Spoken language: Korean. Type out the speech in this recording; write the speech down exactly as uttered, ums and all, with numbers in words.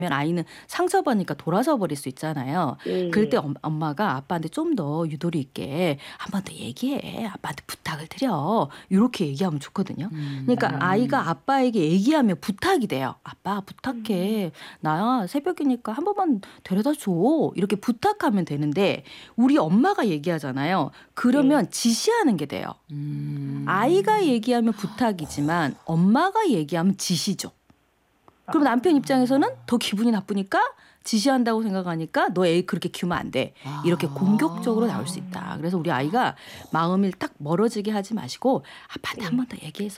아이는 상처받으니까 돌아서 버릴 수 있잖아요. 그럴 때 네. 엄 엄마가 아빠한테 좀 더 유도리 있게 "한 번 더 얘기해. 아빠한테 부탁을 드려." 요렇게 얘기하면 좋거든요. 그러니까 아이가 음. 아빠에게 얘기하면 부탁이 돼요. "아빠 음. 부탁해. 나 새벽이니까 한 번만 데려다 줘." 이렇게 부탁하면 되는데 우리 엄마가 얘기하잖아요. 네. 그러면 지시하는 게 돼요. 아이가 음. 얘기하면 부탁이지만 엄마가 얘기하면 지시죠. 그럼 남편 입장에서는 아. 더 기분이 나쁘니까 지시한다고 생각하니까 "너 애 그렇게 키우면 안 돼." 이렇게 공격적으로 나올 수 있다. 아. 그래서 우리 아이가 마음이 딱 멀어지게 하지 마시고 "아빠한테 한 네. 번 더 얘기해서"